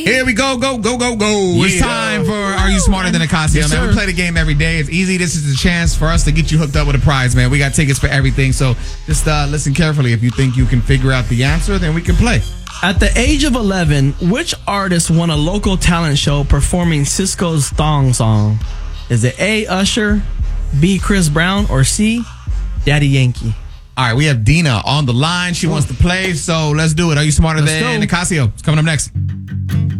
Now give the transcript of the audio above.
Here we go. It's time for Are You Smarter Than Ocasio? Yes, man, we play the game every day. It's easy. This is the chance for us to get you hooked up with a prize, man. We got tickets for everything. So just listen carefully. If you think you can figure out the answer, then we can play. At the age of 11, which artist won a local talent show performing Cisco's Thong Song? Is it A, Usher, B, Chris Brown, or C, Daddy Yankee? All right, we have Dina on the line. She wants to play, so let's do it. Are You Smarter Than Ocasio? It's coming up next.